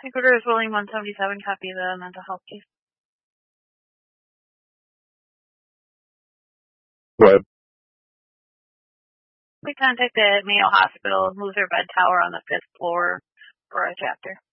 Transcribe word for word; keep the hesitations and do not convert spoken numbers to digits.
Headquarters Willing one seventy-seven, copy the mental health case. Go ahead. We contacted Mayo Hospital, who's their bed tower on the fifth floor for a chapter.